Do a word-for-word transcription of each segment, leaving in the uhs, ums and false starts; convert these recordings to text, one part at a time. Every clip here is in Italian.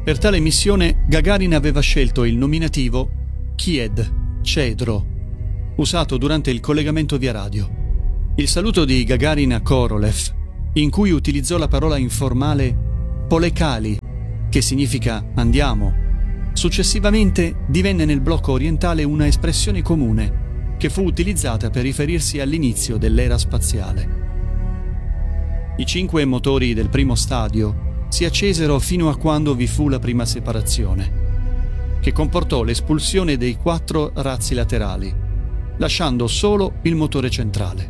Per tale missione Gagarin aveva scelto il nominativo Chied, cedro, usato durante il collegamento via radio. Il saluto di Gagarin a Korolev, in cui utilizzò la parola informale Polekali, che significa andiamo, successivamente divenne nel blocco orientale una espressione comune che fu utilizzata per riferirsi all'inizio dell'era spaziale. I cinque motori del primo stadio si accesero fino a quando vi fu la prima separazione, che comportò l'espulsione dei quattro razzi laterali, lasciando solo il motore centrale.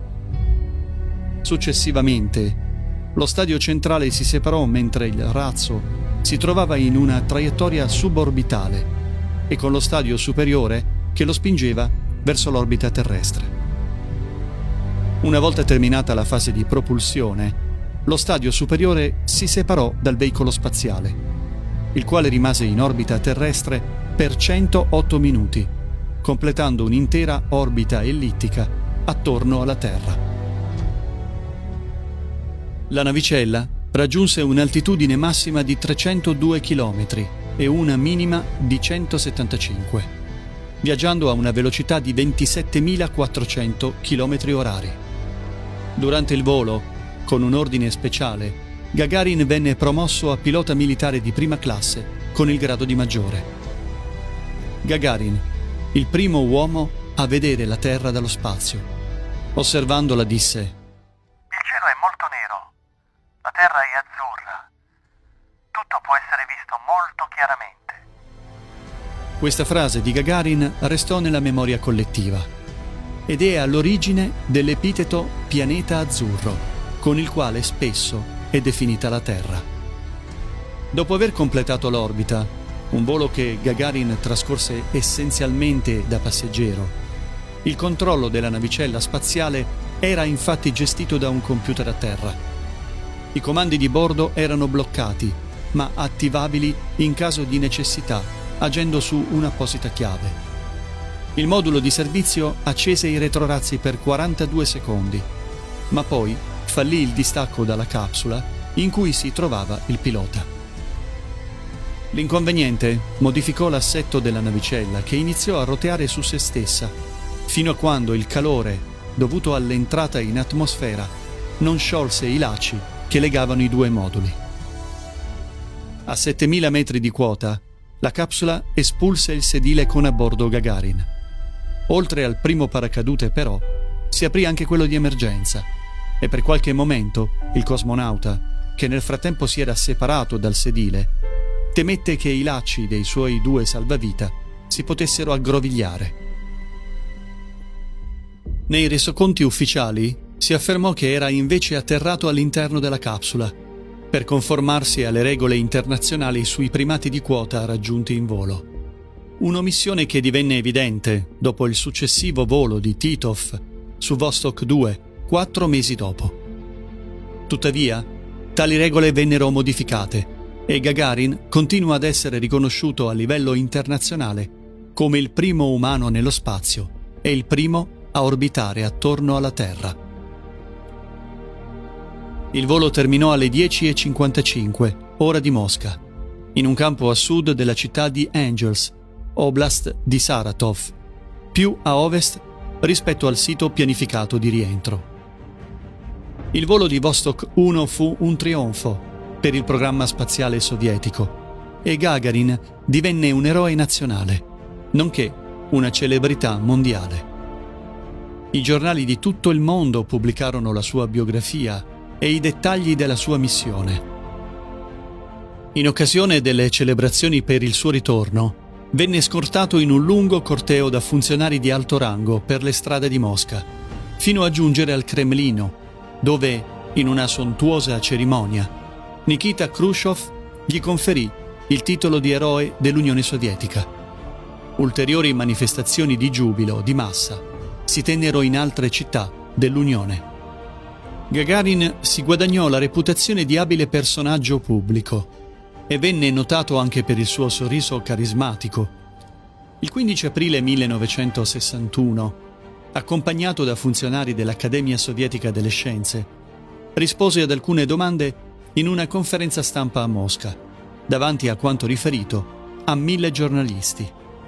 Successivamente, lo stadio centrale si separò mentre il razzo si trovava in una traiettoria suborbitale e con lo stadio superiore che lo spingeva verso l'orbita terrestre. Una volta terminata la fase di propulsione, lo stadio superiore si separò dal veicolo spaziale, il quale rimase in orbita terrestre per centootto minuti, completando un'intera orbita ellittica attorno alla Terra. La navicella raggiunse un'altitudine massima di trecentodue chilometri e una minima di centosettantacinque, viaggiando a una velocità di ventisettemilaquattrocento chilometri orari. Durante il volo, con un ordine speciale, Gagarin venne promosso a pilota militare di prima classe con il grado di maggiore. Gagarin, il primo uomo a vedere la Terra dallo spazio. Osservandola disse: "Il cielo è molto nero, la Terra è azzurra. Tutto può essere visto molto chiaramente." Questa frase di Gagarin restò nella memoria collettiva ed è all'origine dell'epiteto pianeta azzurro, con il quale spesso è definita la Terra. Dopo aver completato l'orbita, un volo che Gagarin trascorse essenzialmente da passeggero, il controllo della navicella spaziale era infatti gestito da un computer a terra. I comandi di bordo erano bloccati, ma attivabili in caso di necessità, agendo su un'apposita chiave. Il modulo di servizio accese i retrorazzi per quarantadue secondi, ma poi fallì il distacco dalla capsula in cui si trovava il pilota. L'inconveniente modificò l'assetto della navicella, che iniziò a roteare su se stessa, fino a quando il calore, dovuto all'entrata in atmosfera, non sciolse i lacci che legavano i due moduli. A settemila metri di quota, la capsula espulse il sedile con a bordo Gagarin. Oltre al primo paracadute, però, si aprì anche quello di emergenza, e per qualche momento il cosmonauta, che nel frattempo si era separato dal sedile, temette che i lacci dei suoi due salvavita si potessero aggrovigliare. Nei resoconti ufficiali si affermò che era invece atterrato all'interno della capsula, per conformarsi alle regole internazionali sui primati di quota raggiunti in volo. Un'omissione che divenne evidente dopo il successivo volo di Titov su Vostok due, quattro mesi dopo. Tuttavia, tali regole vennero modificate e Gagarin continua ad essere riconosciuto a livello internazionale come il primo umano nello spazio e il primo a orbitare attorno alla Terra. Il volo terminò alle dieci e cinquantacinque, ora di Mosca, in un campo a sud della città di Angels, oblast di Saratov, più a ovest rispetto al sito pianificato di rientro. Il volo di Vostok uno fu un trionfo per il programma spaziale sovietico e Gagarin divenne un eroe nazionale, nonché una celebrità mondiale. I giornali di tutto il mondo pubblicarono la sua biografia e i dettagli della sua missione. In occasione delle celebrazioni per il suo ritorno, venne scortato in un lungo corteo da funzionari di alto rango per le strade di Mosca, fino a giungere al Cremlino, dove, in una sontuosa cerimonia, Nikita Khrushchev gli conferì il titolo di eroe dell'Unione Sovietica. Ulteriori manifestazioni di giubilo di massa si tennero in altre città dell'Unione. Gagarin si guadagnò la reputazione di abile personaggio pubblico e venne notato anche per il suo sorriso carismatico. Il quindici aprile millenovecentosessantuno, accompagnato da funzionari dell'Accademia Sovietica delle Scienze, rispose ad alcune domande in una conferenza stampa a Mosca davanti a quanto riferito a mille giornalisti.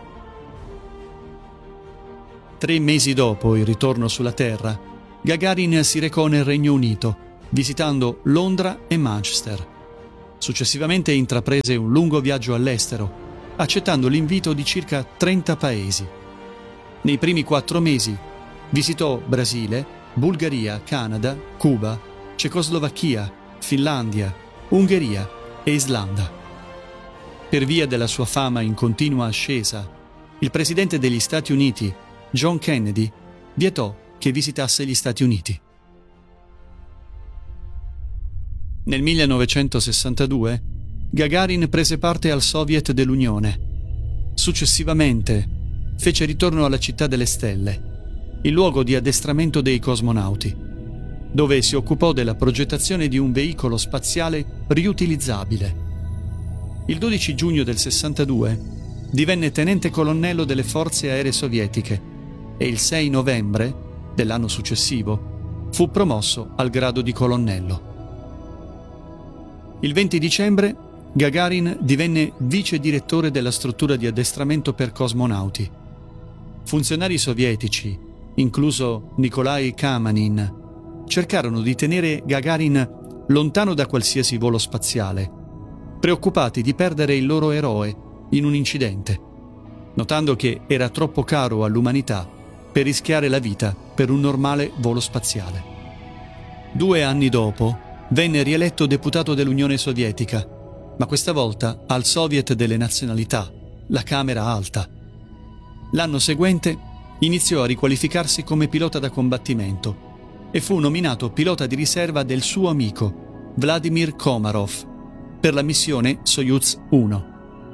Tre mesi dopo il ritorno sulla Terra, Gagarin si recò nel Regno Unito, visitando Londra e Manchester. Successivamente intraprese un lungo viaggio all'estero, accettando l'invito di circa trenta paesi. Nei primi quattro mesi visitò Brasile, Bulgaria, Canada, Cuba, Cecoslovacchia, Finlandia, Ungheria e Islanda. Per via della sua fama in continua ascesa, il presidente degli Stati Uniti, John Kennedy, vietò che visitasse gli Stati Uniti. Nel millenovecentosessantadue, Gagarin prese parte al Soviet dell'Unione. Successivamente, fece ritorno alla Città delle Stelle, il luogo di addestramento dei cosmonauti, dove si occupò della progettazione di un veicolo spaziale riutilizzabile. Il dodici giugno del sessantadue divenne tenente colonnello delle forze aeree sovietiche e il sei novembre dell'anno successivo fu promosso al grado di colonnello. Il venti dicembre Gagarin divenne vice direttore della struttura di addestramento per cosmonauti. Funzionari sovietici, incluso Nikolai Kamanin, cercarono di tenere Gagarin lontano da qualsiasi volo spaziale, preoccupati di perdere il loro eroe in un incidente, notando che era troppo caro all'umanità per rischiare la vita per un normale volo spaziale. Due anni dopo venne rieletto deputato dell'Unione Sovietica, ma questa volta al Soviet delle Nazionalità, la Camera Alta. L'anno seguente iniziò a riqualificarsi come pilota da combattimento e fu nominato pilota di riserva del suo amico Vladimir Komarov per la missione Soyuz uno.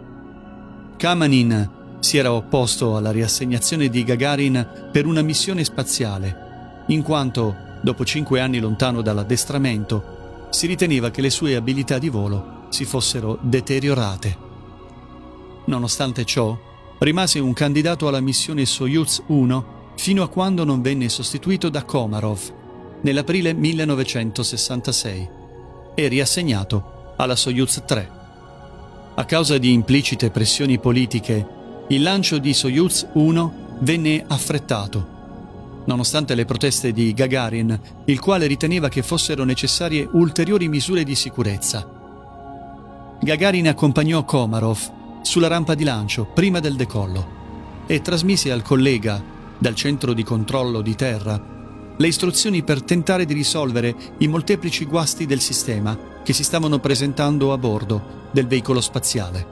Kamanin si era opposto alla riassegnazione di Gagarin per una missione spaziale, in quanto, dopo cinque anni lontano dall'addestramento, si riteneva che le sue abilità di volo si fossero deteriorate. Nonostante ciò, rimase un candidato alla missione Soyuz uno fino a quando non venne sostituito da Komarov nell'aprile millenovecentosessantasei e riassegnato alla Soyuz tre. A causa di implicite pressioni politiche, il lancio di Soyuz uno venne affrettato, nonostante le proteste di Gagarin, il quale riteneva che fossero necessarie ulteriori misure di sicurezza. Gagarin accompagnò Komarov sulla rampa di lancio prima del decollo e trasmise al collega, dal centro di controllo di terra, le istruzioni per tentare di risolvere i molteplici guasti del sistema che si stavano presentando a bordo del veicolo spaziale.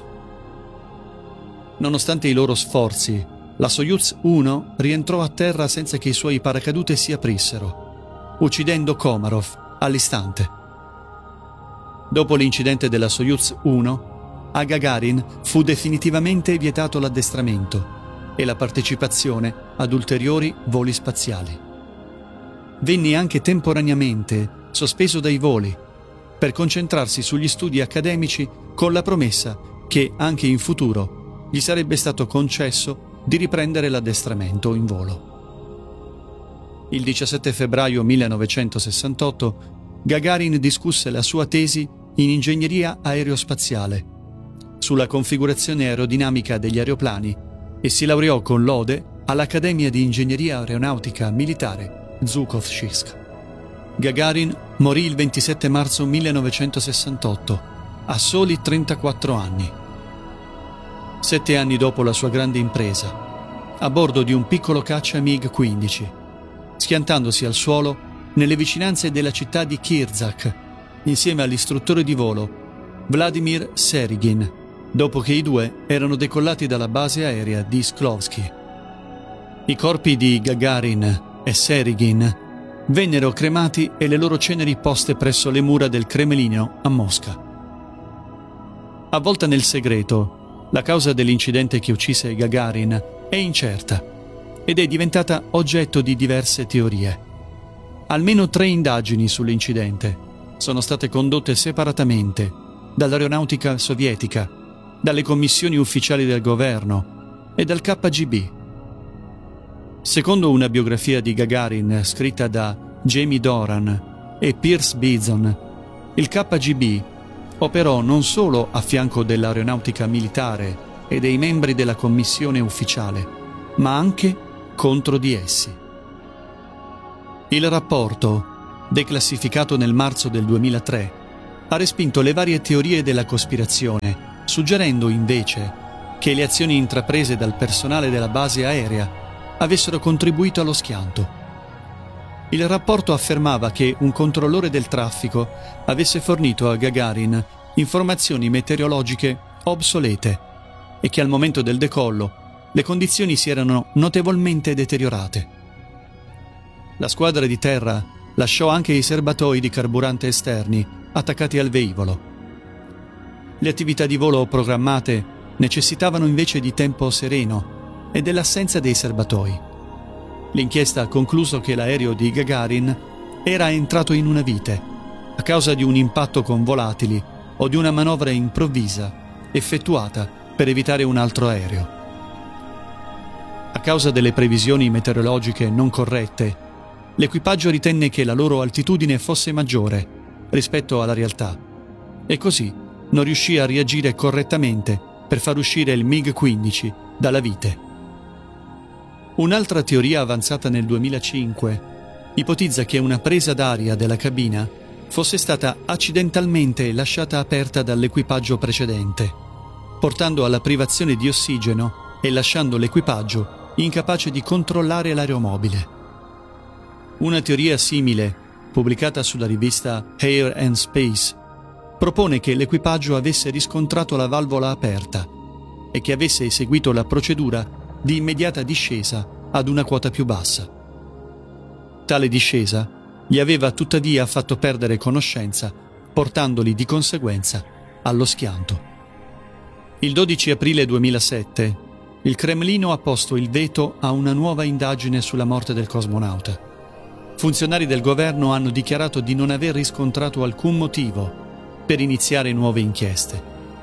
Nonostante i loro sforzi, la Soyuz uno rientrò a terra senza che i suoi paracadute si aprissero, uccidendo Komarov all'istante. Dopo l'incidente della Soyuz uno, a Gagarin fu definitivamente vietato l'addestramento e la partecipazione ad ulteriori voli spaziali. Venne anche temporaneamente sospeso dai voli per concentrarsi sugli studi accademici con la promessa che anche in futuro gli sarebbe stato concesso di riprendere l'addestramento in volo. Il diciassette febbraio millenovecentosessantotto Gagarin discusse la sua tesi in ingegneria aerospaziale sulla configurazione aerodinamica degli aeroplani e si laureò con lode all'Accademia di Ingegneria Aeronautica Militare Zhukovsk. Gagarin morì il ventisette marzo millenovecentosessantotto, a soli trentaquattro anni. Sette anni dopo la sua grande impresa, a bordo di un piccolo caccia MiG quindici, schiantandosi al suolo nelle vicinanze della città di Kirzak, insieme all'istruttore di volo Vladimir Serigin, dopo che i due erano decollati dalla base aerea di Sklovsky. I corpi di Gagarin e Serigin vennero cremati e le loro ceneri poste presso le mura del Cremlino a Mosca. Avvolta nel segreto, la causa dell'incidente che uccise Gagarin è incerta ed è diventata oggetto di diverse teorie. Almeno tre indagini sull'incidente sono state condotte separatamente dall'aeronautica sovietica, dalle commissioni ufficiali del governo e dal K G B. Secondo una biografia di Gagarin scritta da Jamie Doran e Pierce Beason, il K G B operò non solo a fianco dell'aeronautica militare e dei membri della commissione ufficiale, ma anche contro di essi. Il rapporto, declassificato nel marzo del duemilatré, ha respinto le varie teorie della cospirazione, suggerendo invece che le azioni intraprese dal personale della base aerea avessero contribuito allo schianto. Il rapporto affermava che un controllore del traffico avesse fornito a Gagarin informazioni meteorologiche obsolete e che al momento del decollo le condizioni si erano notevolmente deteriorate. La squadra di terra lasciò anche i serbatoi di carburante esterni attaccati al velivolo. Le attività di volo programmate necessitavano invece di tempo sereno e dell'assenza dei serbatoi. L'inchiesta ha concluso che l'aereo di Gagarin era entrato in una vite a causa di un impatto con volatili o di una manovra improvvisa effettuata per evitare un altro aereo. A causa delle previsioni meteorologiche non corrette, l'equipaggio ritenne che la loro altitudine fosse maggiore rispetto alla realtà e così non riuscì a reagire correttamente per far uscire il MiG quindici dalla vite. Un'altra teoria avanzata nel duemilacinque ipotizza che una presa d'aria della cabina fosse stata accidentalmente lasciata aperta dall'equipaggio precedente, portando alla privazione di ossigeno e lasciando l'equipaggio incapace di controllare l'aeromobile. Una teoria simile, pubblicata sulla rivista Air and Space, propone che l'equipaggio avesse riscontrato la valvola aperta e che avesse eseguito la procedura di immediata discesa ad una quota più bassa. Tale discesa gli aveva tuttavia fatto perdere conoscenza, portandoli di conseguenza allo schianto. Il dodici aprile duemilasette, il Cremlino ha posto il veto a una nuova indagine sulla morte del cosmonauta. Funzionari del governo hanno dichiarato di non aver riscontrato alcun motivo per iniziare nuove inchieste.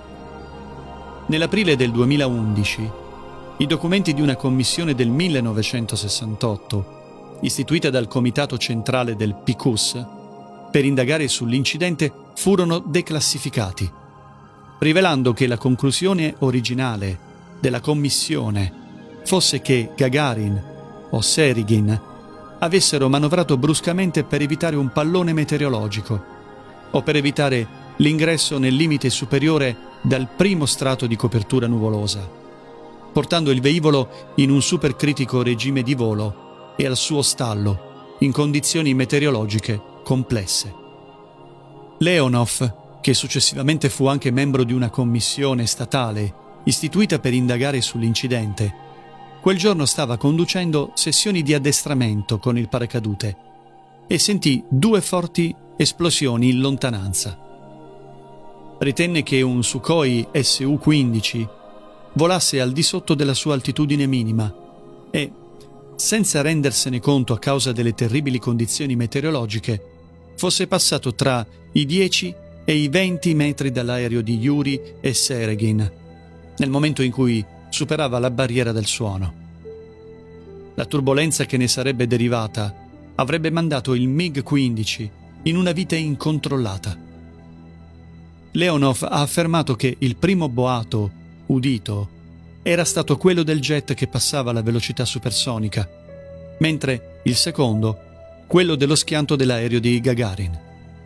Nell'aprile del duemilaundici, i documenti di una commissione del millenovecentosessantotto, istituita dal Comitato Centrale del P C U S, per indagare sull'incidente, furono declassificati, rivelando che la conclusione originale della commissione fosse che Gagarin o Sergin avessero manovrato bruscamente per evitare un pallone meteorologico o per evitare l'ingresso nel limite superiore dal primo strato di copertura nuvolosa, portando il velivolo in un supercritico regime di volo e al suo stallo in condizioni meteorologiche complesse. Leonov, che successivamente fu anche membro di una commissione statale istituita per indagare sull'incidente, quel giorno stava conducendo sessioni di addestramento con il paracadute e sentì due forti esplosioni in lontananza. Ritenne che un Sukhoi S U quindici volasse al di sotto della sua altitudine minima e, senza rendersene conto a causa delle terribili condizioni meteorologiche, fosse passato tra i dieci e i venti metri dall'aereo di Yuri e Sergin, nel momento in cui superava la barriera del suono. La turbolenza che ne sarebbe derivata avrebbe mandato il MiG quindici in una vite incontrollata. Leonov ha affermato che il primo boato udito era stato quello del jet che passava alla velocità supersonica, mentre il secondo quello dello schianto dell'aereo di Gagarin.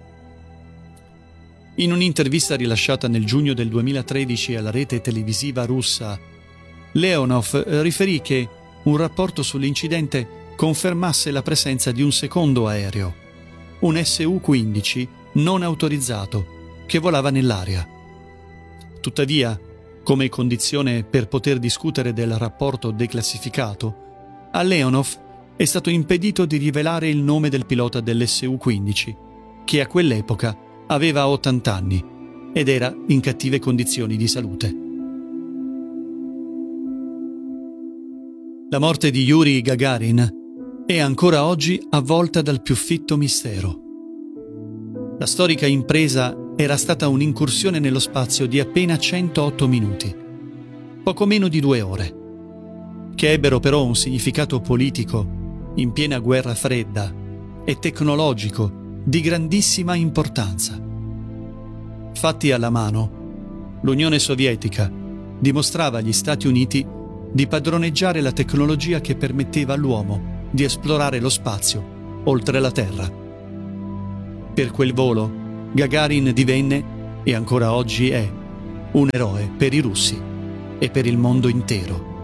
In un'intervista rilasciata nel giugno del duemilatredici alla rete televisiva russa, Leonov riferì che un rapporto sull'incidente confermasse la presenza di un secondo aereo, un S U quindici non autorizzato, che volava nell'aria. Tuttavia, come condizione per poter discutere del rapporto declassificato, a Leonov è stato impedito di rivelare il nome del pilota dell'S U quindici, che a quell'epoca aveva ottanta anni ed era in cattive condizioni di salute. La morte di Yuri Gagarin è ancora oggi avvolta dal più fitto mistero. La storica impresa era stata un'incursione nello spazio di appena centootto minuti, poco meno di due ore, che ebbero però un significato politico in piena guerra fredda e tecnologico di grandissima importanza. Fatti alla mano, l'Unione Sovietica dimostrava agli Stati Uniti di padroneggiare la tecnologia che permetteva all'uomo di esplorare lo spazio oltre la Terra. Per quel volo, Gagarin divenne, e ancora oggi è, un eroe per i russi e per il mondo intero.